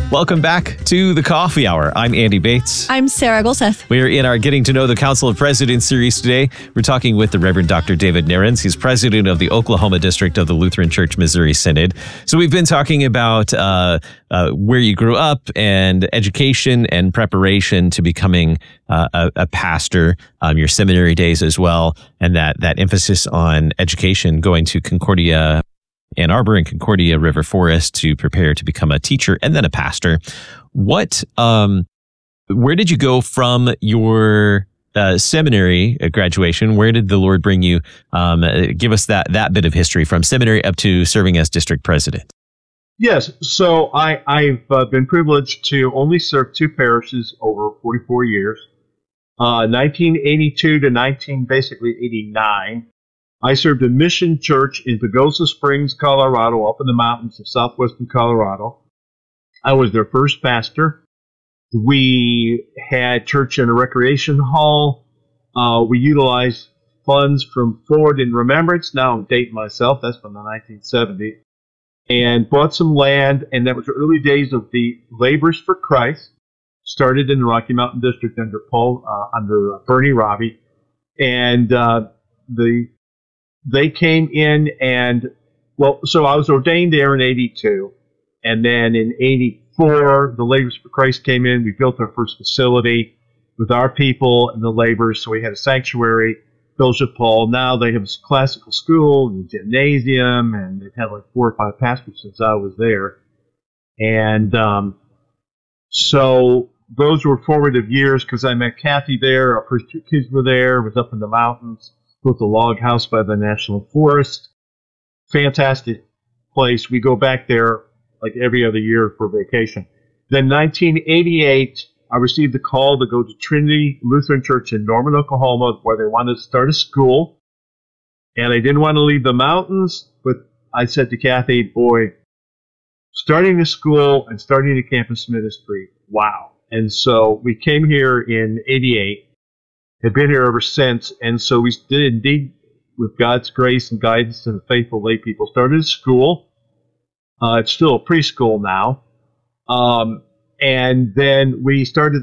Welcome back to the Coffee Hour. I'm Andy Bates. I'm Sarah Golseth. We're in our Getting to Know the Council of Presidents series today. We're talking with the Reverend Dr. David Nairns. He's president of the Oklahoma District of the Lutheran Church Missouri Synod. So we've been talking about where you grew up and education and preparation to becoming a pastor, your seminary days as well, and that emphasis on education, going to Concordia Ann Arbor and Concordia River Forest to prepare to become a teacher and then a pastor. Where did you go from your seminary graduation? Where did the Lord bring you? Give us that bit of history from seminary up to serving as district president. Yes, so I've been privileged to only serve two parishes over 44 years. 1982 to 89. I served a mission church in Pagosa Springs, Colorado, up in the mountains of southwestern Colorado. I was their first pastor. We had church in a recreation hall. We utilized funds from Forward in Remembrance. Now I'm dating myself. That's from the 1970s. And bought some land, and that was the early days of the Labors for Christ. Started in the Rocky Mountain District under Bernie Robbie. And they came in so I was ordained there in 82. And then in 84, the Labors for Christ came in. We built our first facility with our people and the laborers. So we had a sanctuary, fellowship hall. Now they have a classical school and a gymnasium, and they've had like 4 or 5 pastors since I was there. And so those were formative years because I met Kathy there. Our first 2 kids were there. Was up in the mountains. Built a log house by the National Forest. Fantastic place. We go back there like every other year for vacation. Then 1988, I received the call to go to Trinity Lutheran Church in Norman, Oklahoma, where they wanted to start a school. And I didn't want to leave the mountains, but I said to Kathy, boy, starting a school and starting a campus ministry, wow. And so we came here in 88. Have been here ever since, and so we did indeed, with God's grace and guidance and faithful lay people, started a school. It's still a preschool now. And then we started